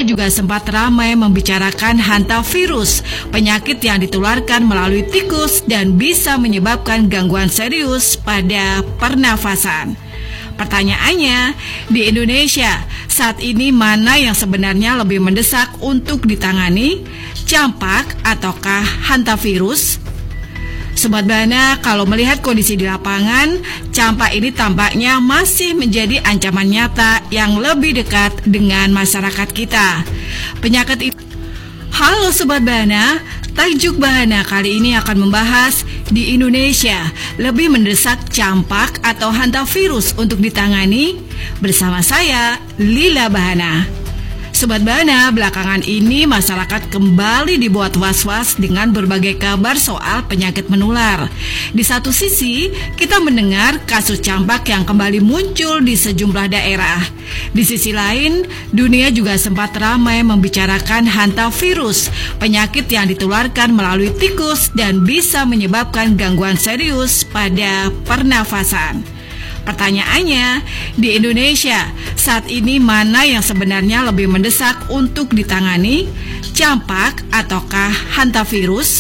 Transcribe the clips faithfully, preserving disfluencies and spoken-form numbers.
juga sempat ramai membicarakan hantavirus, penyakit yang ditularkan melalui tikus dan bisa menyebabkan gangguan serius pada pernafasan. Pertanyaannya, di Indonesia saat ini mana yang sebenarnya lebih mendesak untuk ditangani, campak ataukah hantavirus? Sobat Bahana, kalau melihat kondisi di lapangan, campak ini tampaknya masih menjadi ancaman nyata yang lebih dekat dengan masyarakat kita. Penyakit itu. Halo Sobat Bahana, tajuk Bahana kali ini akan membahas di Indonesia lebih mendesak campak atau hantavirus untuk ditangani bersama saya, Lila Bahana. Sobat Bahana, belakangan ini masyarakat kembali dibuat was-was dengan berbagai kabar soal penyakit menular. Di satu sisi, kita mendengar kasus campak yang kembali muncul di sejumlah daerah. Di sisi lain, dunia juga sempat ramai membicarakan hantavirus, penyakit yang ditularkan melalui tikus dan bisa menyebabkan gangguan serius pada pernafasan. Pertanyaannya, di Indonesia saat ini mana yang sebenarnya lebih mendesak untuk ditangani, campak ataukah hantavirus?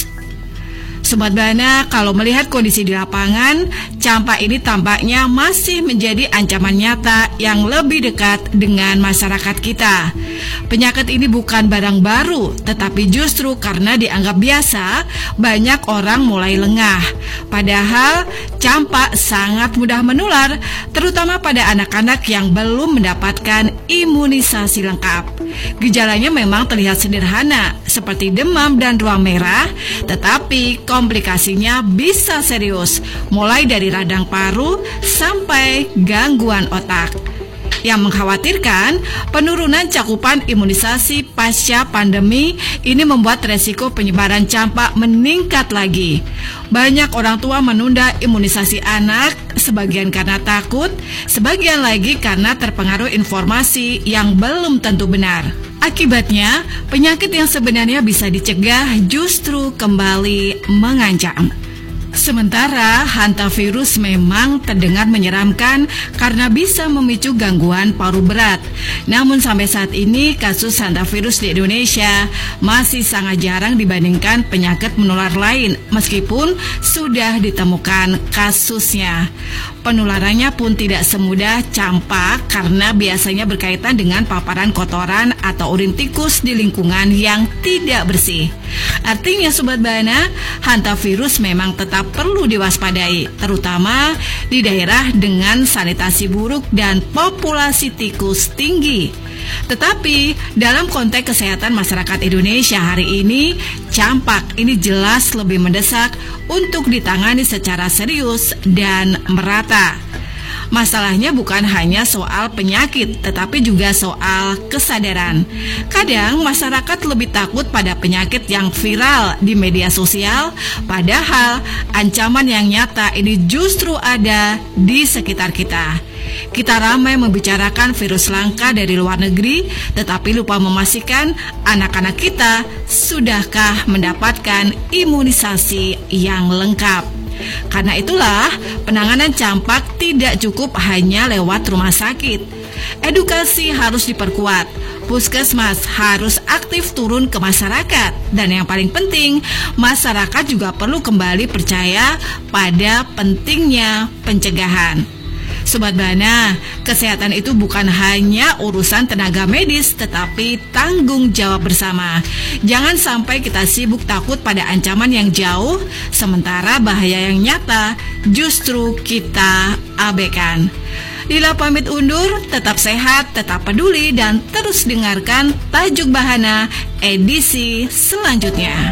Sobat Bahana, kalau melihat kondisi di lapangan, campak ini tampaknya masih menjadi ancaman nyata yang lebih dekat dengan masyarakat kita. Penyakit ini bukan barang baru, tetapi justru karena dianggap biasa, banyak orang mulai lengah. Padahal, campak sangat mudah menular, terutama pada anak-anak yang belum mendapatkan imunisasi lengkap. Gejalanya memang terlihat sederhana, seperti demam dan ruam merah, tetapi komplikasinya bisa serius, mulai dari radang paru sampai gangguan otak. Yang mengkhawatirkan, penurunan cakupan imunisasi pasca pandemi ini membuat resiko penyebaran campak meningkat lagi. Banyak orang tua menunda imunisasi anak, sebagian karena takut, sebagian lagi karena terpengaruh informasi yang belum tentu benar. Akibatnya, penyakit yang sebenarnya bisa dicegah justru kembali mengancam. Sementara hantavirus memang terdengar menyeramkan karena bisa memicu gangguan paru berat. Namun sampai saat ini kasus hantavirus di Indonesia masih sangat jarang dibandingkan penyakit menular lain, meskipun sudah ditemukan kasusnya. Penularannya pun tidak semudah campak karena biasanya berkaitan dengan paparan kotoran atau urin tikus di lingkungan yang tidak bersih. Artinya Sobat Bahana, hantavirus memang tetap perlu diwaspadai, terutama di daerah dengan sanitasi buruk dan populasi tikus tinggi. Tetapi dalam konteks kesehatan masyarakat Indonesia hari ini, campak ini jelas lebih mendesak untuk ditangani secara serius dan merata. Masalahnya bukan hanya soal penyakit, tetapi juga soal kesadaran. Kadang masyarakat lebih takut pada penyakit yang viral di media sosial, padahal ancaman yang nyata ini justru ada di sekitar kita. Kita ramai membicarakan virus langka dari luar negeri, tetapi lupa memastikan anak-anak kita sudahkah mendapatkan imunisasi yang lengkap. Karena itulah, penanganan campak tidak cukup hanya lewat rumah sakit. Edukasi harus diperkuat. Puskesmas harus aktif turun ke masyarakat. Dan yang paling penting, masyarakat juga perlu kembali percaya pada pentingnya pencegahan. Sobat Bahana, kesehatan itu bukan hanya urusan tenaga medis, tetapi tanggung jawab bersama. Jangan sampai kita sibuk takut pada ancaman yang jauh, sementara bahaya yang nyata justru kita abaikan. Lila pamit undur, tetap sehat, tetap peduli, dan terus dengarkan Tajuk Bahana edisi selanjutnya.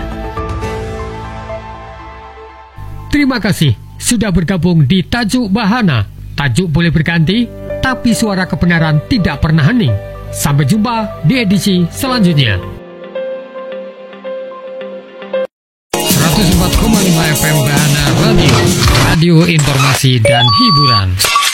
Terima kasih sudah bergabung di Tajuk Bahana. Tajuk boleh berganti, tapi suara kebenaran tidak pernah hening. Sampai jumpa di edisi selanjutnya. seratus empat koma lima F M Bahana Radio, radio informasi dan hiburan.